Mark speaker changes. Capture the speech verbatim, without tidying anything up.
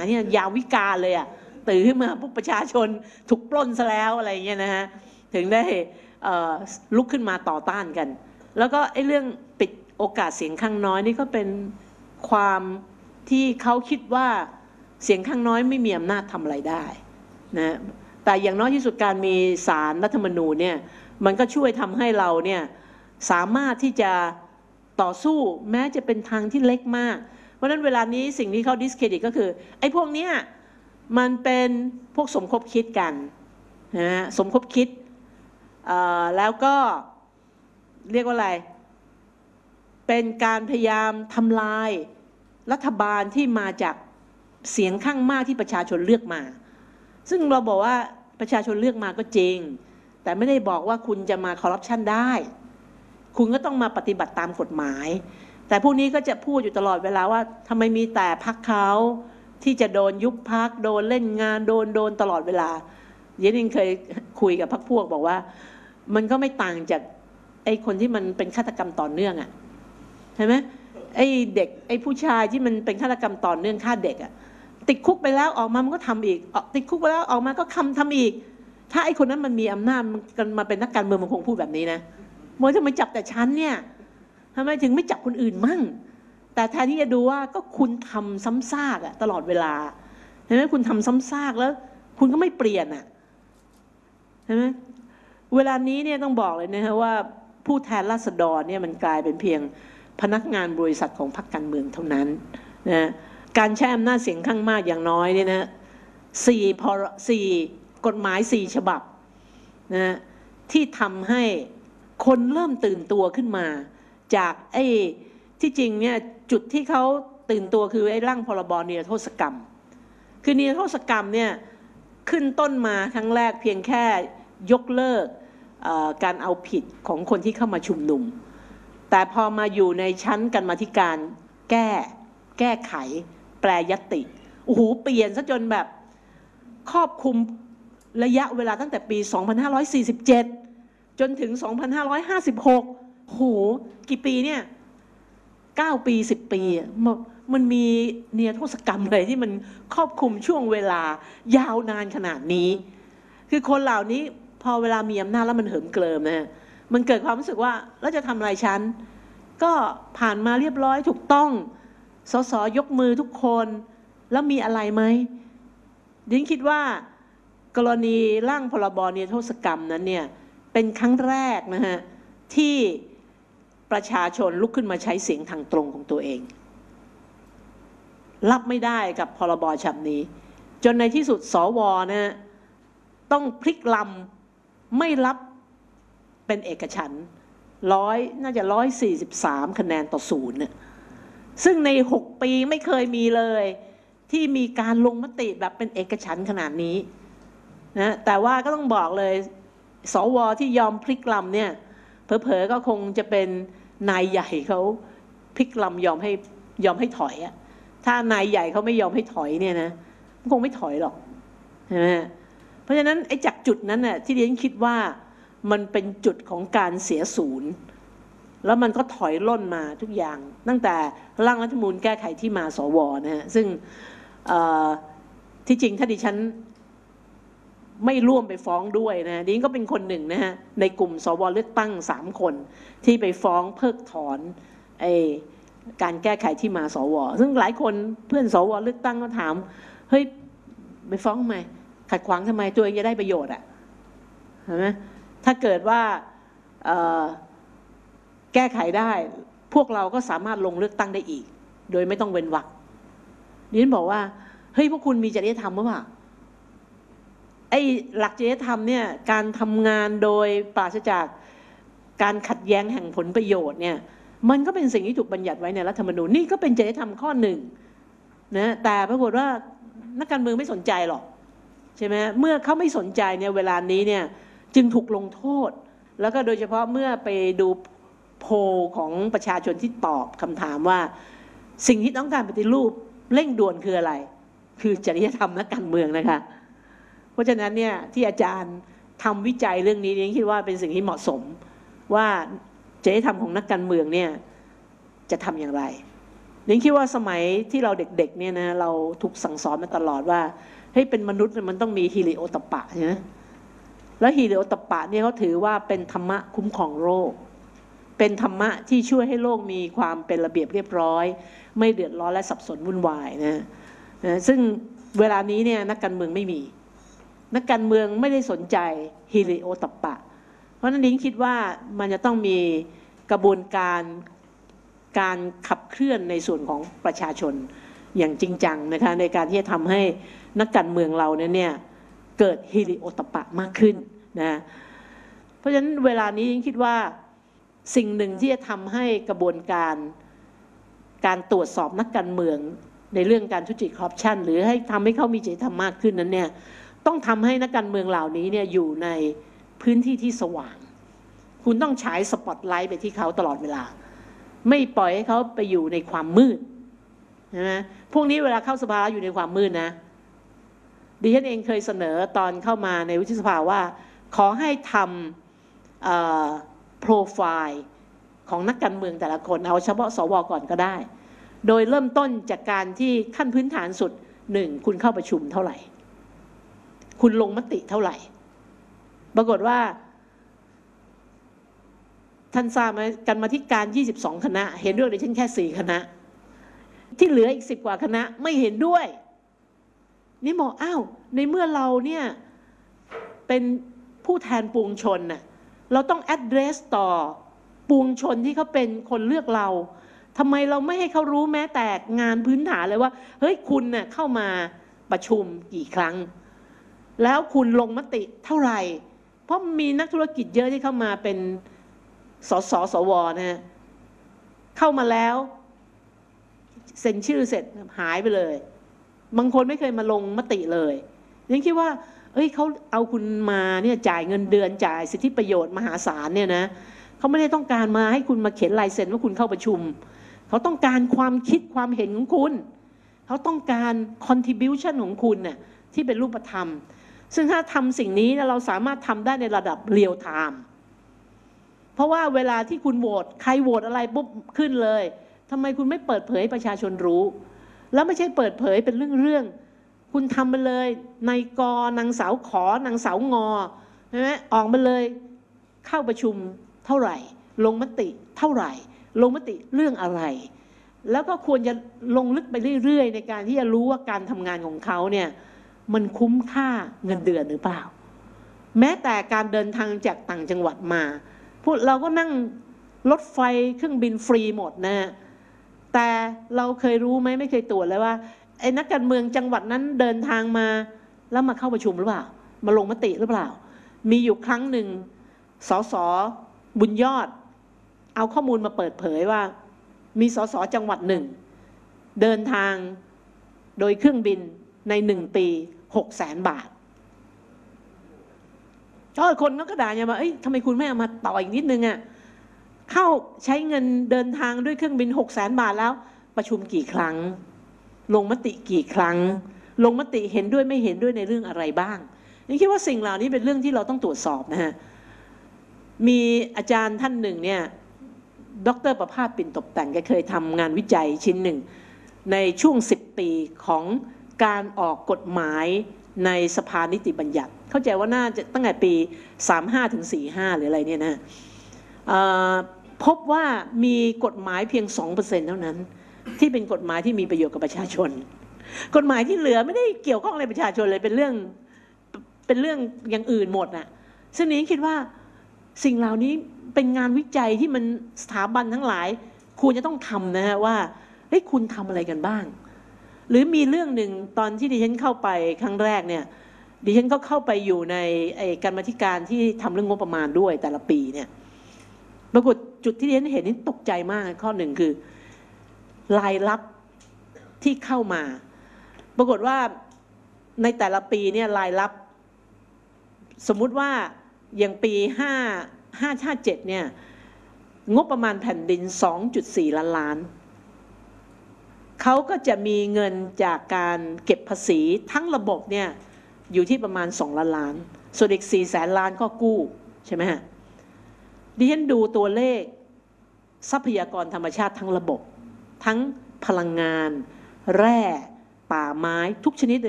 Speaker 1: เนี่ยยามวิกาลเลยอ่ะตื่นขึ้นมาพวกประชาชนถูกปล้นซะแล้วอะไรเงี้ยนะฮะถึงได้ลุกขึ้นมาต่อต้านกันแล้วก็ไอ้เรื่องปิดโอกาสเสียงข้างน้อยนี่ก็เป็นความที่เขาคิดว่าเสียงข้างน้อยไม่มีอำนาจทำอะไรได้นะแต่อย่างน้อยที่สุดการมีศาลรัฐธรรมนูญเนี่ยมันก็ช่วยทำให้เราเนี่ยสามารถที่จะต่อสู้แม้จะเป็นทางที่เล็กมากเพราะฉะนั้นเวลานี้สิ่งที่เขาดิสเครดิตก็คือไอ้พวกเนี้ยมันเป็นพวกสมคบคิดกันนะสมคบคิดแล้วก็เรียกว่าอะไรเป็นการพยายามทำลายรัฐบาลที่มาจากเสียงข้างมากที่ประชาชนเลือกมาซึ่งเราบอกว่าประชาชนเลือกมาก็จริงแต่ไม่ได้บอกว่าคุณจะมาคอร์รัปชันได้คุณก็ต้องมาปฏิบัติตามกฎหมายแต่พวกนี้ก็จะพูดอยู่ตลอดเวลาว่าทำไมมีแต่พรรคเขาที่จะโดนยุบพรรคโดนเล่นงานโดนโดนตลอดเวลาเย็นเองเคยคุยกับพรรคพวกบอกว่ามันก็ไม่ต่างจากไอ้คนที่มันเป็นฆาตกรรมต่อเนื่องอ่ะเห็นไหมไอ้เด็กไอ้ผู้ชายที่มันเป็นฆาตกรรมต่อเนื่องฆ่าเด็กอ่ะติดคุกไปแล้วออกมามันก็ทำอีกติดคุกไปแล้วออกมาก็คำทำอีกถ้าไอ้คนนั้นมันมีอำนาจมันมาเป็นนักการเมืองมันคงพูดแบบนี้นะมวยทำไมจับแต่ฉันเนี่ยทำไมถึงไม่จับคนอื่นมั่งแต่แทนที่จะดูว่าก็คุณทำซ้ำซากอะตลอดเวลาเห็นไหมคุณทำซ้ำซากแล้วคุณก็ไม่เปลี่ยนอะเห็นไหมเวลานี้เนี่ยต้องบอกเลยนะฮะว่าผู้แทนราษฎรเนี่ยมันกลายเป็นเพียงพนักงานบริษัทของพรรคการเมืองเท่านั้นนะการใช้อำนาจเสียงข้างมากอย่างน้อยเนี่ยนะสี่พรสี่กฎหมายสี่ฉบับนะที่ทำให้คนเริ่มตื่นตัวขึ้นมาจากไอ้ที่จริงเนี่ยจุดที่เขาตื่นตัวคือไอ้ร่างพรบนิรโทษกรรมคือนิรโทษกรรมเนี่ยขึ้นต้นมาครั้งแรกเพียงแค่ยกเลิกการเอาผิดของคนที่เข้ามาชุมนุมแต่พอมาอยู่ในชั้นกรรมาธิการแก้แก้ไขแปรยติโอ้โหเปลี่ยนซะจนแบบครอบคลุมระยะเวลาตั้งแต่ปีสองพันห้าร้อยสี่สิบเจ็ดจนถึงสองพันห้าร้อยห้าสิบหกโหกี่ปีเนี่ยเก้าปีสิบปีมันมีนิรโทษกรรมอะไรที่มันครอบคลุมช่วงเวลายาวนานขนาดนี้คือคนเหล่านี้พอเวลามีอำนาจแล้วมันเหิมเกริมนะมันเกิดความรู้สึกว่าแล้วจะทำอะไรฉันก็ผ่านมาเรียบร้อยถูกต้องสสยกมือทุกคนแล้วมีอะไรไหมดิฉันคิดว่ากรณีร่างพรบนิรโทษกรรมนั้นเนี่ยเป็นครั้งแรกนะฮะที่ประชาชนลุกขึ้นมาใช้เสียงทางตรงของตัวเองรับไม่ได้กับพรบฉบับนี้จนในที่สุดสวนะฮะต้องพลิกลำไม่รับเป็นเอกฉันท์ร้อยน่าจะร้อยสี่สิบสามคะแนนต่อศูนย์เนี่ยซึ่งในหกปีไม่เคยมีเลยที่มีการลงมติแบบเป็นเอกฉันท์ขนาดนี้นะแต่ว่าก็ต้องบอกเลยสวที่ยอมพลิกลำเนี่ยเผลอๆก็คงจะเป็นนายใหญ่เขาพลิกลำยอมให้ยอมให้ถอยอะถ้านายใหญ่เขาไม่ยอมให้ถอยเนี่ยนะคงไม่ถอยหรอกใช่ไหมเพราะฉะนั้นไอ้จากจุดนั้นน่ะที่ดิฉันคิดว่ามันเป็นจุดของการเสียศูนย์แล้วมันก็ถอยล่นมาทุกอย่างตั้งแต่ร่างรัฐธรรมนูญแก้ไขที่มาสวนะฮะซึ่งที่จริงถ้าดิฉันไม่ร่วมไปฟ้องด้วยนะดิฉันก็เป็นคนหนึ่งนะฮะในกลุ่มสวเลือกตั้งสามคนที่ไปฟ้องเพิกถอนไอ้การแก้ไขที่มาสวซึ่งหลายคนเพื่อนสวเลือกตั้งก็ถามเฮ้ยไปฟ้องทำไมขัดขวางทำไมตัวเองจะได้ประโยชน์อ่ะเห็นไหมถ้าเกิดว่าแก้ไขได้พวกเราก็สามารถลงเลือกตั้งได้อีกโดยไม่ต้องเว้นวรรคดิฉันบอกว่าเฮ้ยพวกคุณมีจริยธรรมหรือเปล่าไอ้หลักจริยธรรมเนี่ยการทำงานโดยปราศจากการขัดแย้งแห่งผลประโยชน์เนี่ยมันก็เป็นสิ่งที่ถูกบัญญัติไว้ในรัฐธรรมนูญนี่ก็เป็นจริยธรรมข้อหนึ่งนะแต่ปรากฏว่านักการเมืองไม่สนใจหรอกใช่ไหมเมื่อเขาไม่สนใจเนี่ยเวลานี้เนี่ยจึงถูกลงโทษแล้วก็โดยเฉพาะเมื่อไปดูโพลของประชาชนที่ตอบคำถามว่าสิ่งที่ต้องการปฏิรูปเร่งด่วนคืออะไรคือจริยธรรมนักการเมืองนะคะเพราะฉะนั้นเนี่ยที่อาจารย์ทำวิจัยเรื่องนี้นี่คิดว่าเป็นสิ่งที่เหมาะสมว่าจริยธรรมของนักการเมืองเนี่ยจะทำอย่างไรนิ้งคิดว่าสมัยที่เราเด็กๆเนี่ยนะเราถูกสั่งสอนมาตลอดว่าเฮ้ยเป็นมนุษย์มันต้องมีฮิริโอตปปะใช่ไหมแล้วฮิริโอตปปะเนี่ยเขาถือว่าเป็นธรรมะคุ้มครองโลกเป็นธรรมะที่ช่วยให้โลกมีความเป็นระเบียบเรียบร้อยไม่เดือดร้อนและสับสนวุ่นวายนะนะซึ่งเวลานี้เนี่ยนักการเมืองไม่มีนักการเมืองไม่ได้สนใจฮิริโอตปปะเพราะฉะนั้นนิ้งคิดว่ามันจะต้องมีกระบวนการการขับเคลื่อนในส่วนของประชาชนอย่างจริงจังนะคะในการที่จะทำให้นักการเมืองเราเนี่ยเกิดฮิริโอตปปะมากขึ้นนะเพราะฉะนั้นเวลานี้นิ้งคิดว่าสิ่งหนึ่งที่จะทำให้กระบวนการการตรวจสอบนักการเมืองในเรื่องการทุจริตคอร์รัปชันหรือให้ทำให้เขามีจริยธรรมมากขึ้นนั้นเนี่ยต้องทำให้นักการเมืองเหล่านี้เนี่ยอยู่ในพื้นที่ที่สว่างคุณต้องฉายสปอตไลท์ไปที่เขาตลอดเวลาไม่ปล่อยให้เขาไปอยู่ในความมืดใช่ไหมพวกนี้เวลาเข้าสภาอยู่ในความมืดนะดิฉันเองเคยเสนอตอนเข้ามาในวุฒิสภาว่าขอให้ทำโปรไฟล์ของนักการเมืองแต่ละคนเอาเฉพาะสวก่อนก็ได้โดยเริ่มต้นจากการที่ขั้นพื้นฐานสุดหนึ่งคุณเข้าประชุมเท่าไหร่คุณลงมติเท่าไหร่ปรากฏว่าท่านทราบไหมกรรมาธิการยี่สิบสองคณะเห็นด้วยดิฉันแค่สี่คณะที่เหลืออีกสิบกว่าคณะไม่เห็นด้วยนี่บอกอ้าวในเมื่อเราเนี่ยเป็นผู้แทนปวงชนน่ะเราต้อง address ต่อปวงชนที่เขาเป็นคนเลือกเราทำไมเราไม่ให้เขารู้แม้แต่งานพื้นฐานเลยว่าเฮ้ยคุณน่ะเข้ามาประชุมกี่ครั้งแล้วคุณลงมติเท่าไหร่เพราะมีนักธุรกิจเยอะที่เข้ามาเป็นสสสวนะฮะเข้ามาแล้วเซ็นชื่อเสร็จหายไปเลยบางคนไม่เคยมาลงมติเลยยังคิดว่าเอ้ยเขาเอาคุณมาเนี่ยจ่ายเงินเดือนจ่ายสิทธิประโยชน์มหาศาลเนี่ยนะเขาไม่ได้ต้องการมาให้คุณมาเขียนลายเซ็นว่าคุณเข้าประชุมเขาต้องการความคิดความเห็นของคุณเขาต้องการ contribution ของคุณเนี่ยที่เป็นรูปธรรมซึ่งถ้าทำสิ่งนี้เราสามารถทำได้ในระดับ real time เพราะว่าเวลาที่คุณโหวตใครโหวตอะไรปุ๊บขึ้นเลยทำไมคุณไม่เปิดเผยให้ประชาชนรู้แล้วไม่ใช่เปิดเผยเป็นเรื่องๆคุณทำไปเลยนายกนางสาวขอนางสาวงอใช่ไหมออกมาเลยเข้าประชุมเท่าไหร่ลงมติเท่าไหร่ลงมติเรื่องอะไรแล้วก็ควรจะลงลึกไปเรื่อยๆในการที่จะรู้ว่าการทำงานของเขาเนี่ยมันคุ้มค่าเงินเดือนหรือเปล่าแม้แต่การเดินทางจากต่างจังหวัดมาพวกเราก็นั่งรถไฟเครื่องบินฟรีหมดนะแต่เราเคยรู้ไหมไม่เคยตรวจเลยว่าไอ้นักการเมืองจังหวัดนั้นเดินทางมาแล้วมาเข้าประชุมหรือเปล่ามาลงมติหรือเปล่ามีอยู่ครั้งหนึ่งสสบุญยอดเอาข้อมูลมาเปิดเผยว่ามีสสจังหวัดหนึ่งเดินทางโดยเครื่องบินในหนึ่งปีหกแสนบาทก็คนก็ด่าอย่างว่าเอ้ยทำไมคุณไม่เอามาต่ออีกนิดนึงอ่ะเข้าใช้เงินเดินทางด้วยเครื่องบินหกแสนบาทแล้วประชุมกี่ครั้งลงมติกี่ครั้งลงมติเห็นด้วยไม่เห็นด้วยในเรื่องอะไรบ้างนี่คิดว่าสิ่งเหล่านี้เป็นเรื่องที่เราต้องตรวจสอบนะฮะมีอาจารย์ท่านหนึ่งเนี่ยดร.ประภาสปิ่นตบแต่งแกเคยทำงานวิจัยชิ้นหนึ่งในช่วงสิบปีของการออกกฎหมายในสภานิติบัญญัติเข้าใจว่าน่าจะตั้งแต่ปีสามสิบห้าถึงสี่สิบห้าหรืออะไรเนี่ยนะพบว่ามีกฎหมายเพียง สองเปอร์เซ็นต์ เท่านั้นที่เป็นกฎหมายที่มีประโยชน์กับประชาชนกฎหมายที่เหลือไม่ได้เกี่ยวข้องอะไรประชาชนเลยเป็นเรื่องเป็นเรื่องอย่างอื่นหมดน่ะซึ่งนี้คิดว่าสิ่งเหล่านี้เป็นงานวิจัยที่มันสถาบันทั้งหลายควรจะต้องทำนะฮะว่าเฮ้ยคุณทำอะไรกันบ้างหรือมีเรื่องหนึ่งตอนที่ดิฉันเข้าไปครั้งแรกเนี่ยดิฉันก็เข้าไปอยู่ในไอ้กรรมาธิการที่ทำเรื่องงบประมาณด้วยแต่ละปีเนี่ยปรากฏจุดที่ดิฉันเห็นนี่ตกใจมากข้อหนึ่งคือรายรับที่เข้ามาปรากฏว่าในแต่ละปีเนี่ยรายรับสมมุติว่าอย่างปีห้าห้าห้าเจ็ดเนี่ยงบประมาณแผ่นดิน สองจุดสี่ ล้านล้านเขาก็จะมีเงินจากการเก็บภาษีทั้งระบบเนี่ยอยู่ที่ประมาณสองล้านล้านส่วนอีกสี่แสนล้านก็กู้ใช่ไหมฮะดิฉันดูตัวเลขทรัพยากรธรรมชาติทั้งระบบทั้งพลังงาน แร่ป่าไม้ทุกชนิด